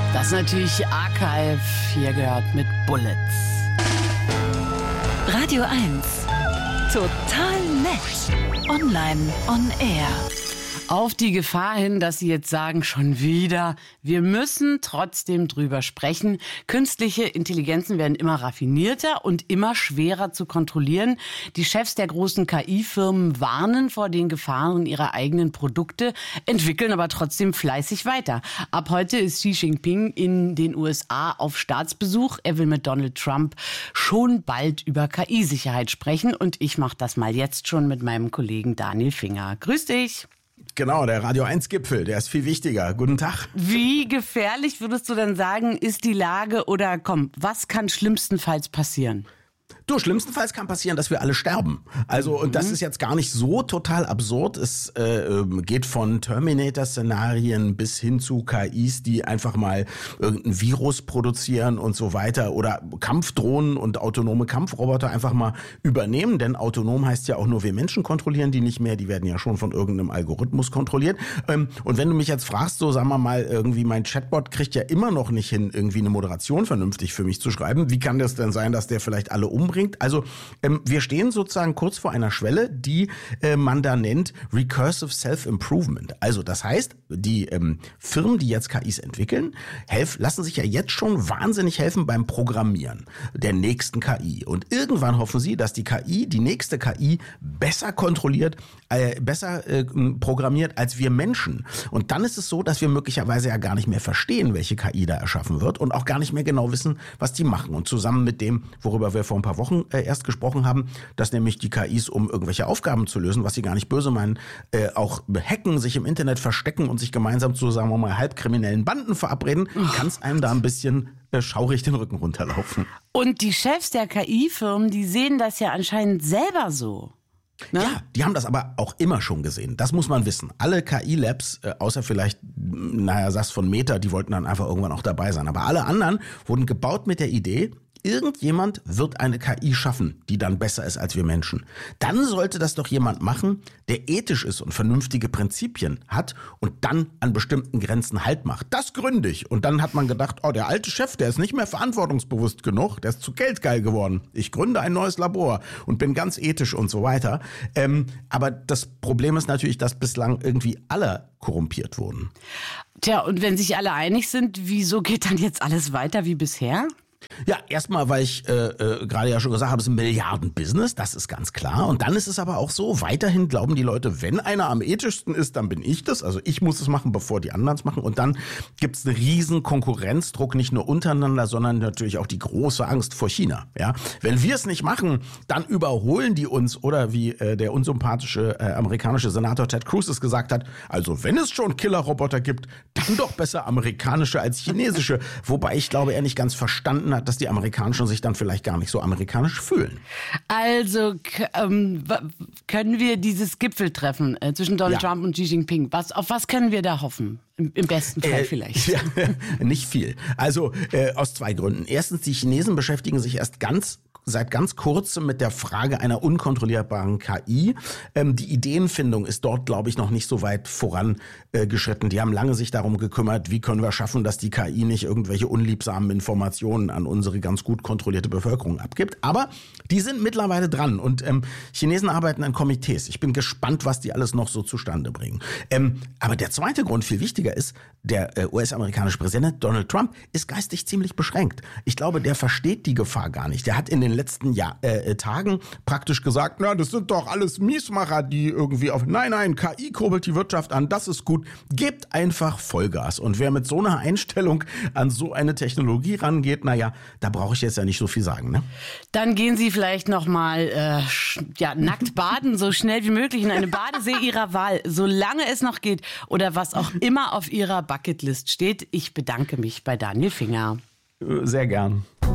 Das ist natürlich Archive, hier gehört mit Bullets. Radio 1. Total nett. Online on air. Auf die Gefahr hin, dass Sie jetzt sagen, schon wieder, wir müssen trotzdem drüber sprechen. Künstliche Intelligenzen werden immer raffinierter und immer schwerer zu kontrollieren. Die Chefs der großen KI-Firmen warnen vor den Gefahren ihrer eigenen Produkte, entwickeln aber trotzdem fleißig weiter. Ab heute ist Xi Jinping in den USA auf Staatsbesuch. Er will mit Donald Trump schon bald über KI-Sicherheit sprechen. Und ich mache das mal jetzt schon mit meinem Kollegen Daniel Finger. Grüß dich. Genau, der Radio 1-Gipfel, der ist viel wichtiger. Guten Tag. Wie gefährlich würdest du denn sagen, ist die Lage oder was kann schlimmstenfalls passieren? Du, schlimmstenfalls kann passieren, dass wir alle sterben. Also, und das ist jetzt gar nicht so total absurd. Es geht von Terminator-Szenarien bis hin zu KIs, die einfach mal irgendein Virus produzieren und so weiter. Oder Kampfdrohnen und autonome Kampfroboter einfach mal übernehmen. Denn autonom heißt ja auch nur, wir Menschen kontrollieren die nicht mehr. Die werden ja schon von irgendeinem Algorithmus kontrolliert. Und wenn du mich jetzt fragst, so sagen wir mal, irgendwie mein Chatbot kriegt ja immer noch nicht hin, irgendwie eine Moderation vernünftig für mich zu schreiben. Wie kann das denn sein, dass der vielleicht alle umbringt? Also wir stehen sozusagen kurz vor einer Schwelle, die man da nennt Recursive Self-Improvement. Also das heißt, die Firmen, die jetzt KIs entwickeln, lassen sich ja jetzt schon wahnsinnig helfen beim Programmieren der nächsten KI. Und irgendwann hoffen sie, dass die nächste KI besser kontrolliert, besser programmiert als wir Menschen. Und dann ist es so, dass wir möglicherweise ja gar nicht mehr verstehen, welche KI da erschaffen wird und auch gar nicht mehr genau wissen, was die machen. Und zusammen mit dem, worüber wir vor ein paar Wochen erst gesprochen haben, dass nämlich die KIs, um irgendwelche Aufgaben zu lösen, was sie gar nicht böse meinen, auch hacken, sich im Internet verstecken und sich gemeinsam zu, sagen wir mal, halbkriminellen Banden verabreden, kann es einem da ein bisschen schaurig den Rücken runterlaufen. Und die Chefs der KI-Firmen, die sehen das ja anscheinend selber so. Ne? Ja, die haben das aber auch immer schon gesehen. Das muss man wissen. Alle KI-Labs, außer vielleicht, sag's von Meta, die wollten dann einfach irgendwann auch dabei sein. Aber alle anderen wurden gebaut mit der Idee, irgendjemand wird eine KI schaffen, die dann besser ist als wir Menschen. Dann sollte das doch jemand machen, der ethisch ist und vernünftige Prinzipien hat und dann an bestimmten Grenzen Halt macht. Das gründig. Und dann hat man gedacht, der alte Chef, der ist nicht mehr verantwortungsbewusst genug, der ist zu geldgeil geworden. Ich gründe ein neues Labor und bin ganz ethisch und so weiter. Aber das Problem ist natürlich, dass bislang irgendwie alle korrumpiert wurden. Tja, und wenn sich alle einig sind, wieso geht dann jetzt alles weiter wie bisher? Ja, erstmal, weil ich gerade ja schon gesagt habe, es ist ein Milliarden-Business, das ist ganz klar. Und dann ist es aber auch so, weiterhin glauben die Leute, wenn einer am ethischsten ist, dann bin ich das. Also ich muss es machen, bevor die anderen es machen. Und dann gibt es einen riesen Konkurrenzdruck, nicht nur untereinander, sondern natürlich auch die große Angst vor China. Ja? Wenn wir es nicht machen, dann überholen die uns. Oder wie der unsympathische amerikanische Senator Ted Cruz es gesagt hat, also wenn es schon Killerroboter gibt, dann doch besser amerikanische als chinesische. Wobei ich glaube, er nicht ganz verstanden hat, dass die Amerikanischen sich dann vielleicht gar nicht so amerikanisch fühlen. Also können wir dieses Gipfeltreffen zwischen Donald Trump und Xi Jinping, auf was können wir da hoffen? Im besten Fall vielleicht. Ja, nicht viel. Also aus zwei Gründen. Erstens, die Chinesen beschäftigen sich seit ganz kurzem mit der Frage einer unkontrollierbaren KI. Die Ideenfindung ist dort, glaube ich, noch nicht so weit vorangeschritten. Die haben lange sich darum gekümmert, wie können wir schaffen, dass die KI nicht irgendwelche unliebsamen Informationen an unsere ganz gut kontrollierte Bevölkerung abgibt. Aber die sind mittlerweile dran und Chinesen arbeiten in Komitees. Ich bin gespannt, was die alles noch so zustande bringen. Aber der zweite Grund, viel wichtiger ist, der US-amerikanische Präsident Donald Trump ist geistig ziemlich beschränkt. Ich glaube, der versteht die Gefahr gar nicht. Der hat in den letzten Tagen praktisch gesagt, das sind doch alles Miesmacher, die irgendwie Nein, KI kurbelt die Wirtschaft an, das ist gut. Gebt einfach Vollgas. Und wer mit so einer Einstellung an so eine Technologie rangeht, da brauche ich jetzt ja nicht so viel sagen. Ne? Dann gehen Sie vielleicht noch mal nackt baden, so schnell wie möglich in eine Badesee Ihrer Wahl, solange es noch geht oder was auch immer auf Ihrer Bucketlist steht. Ich bedanke mich bei Daniel Finger. Sehr gern.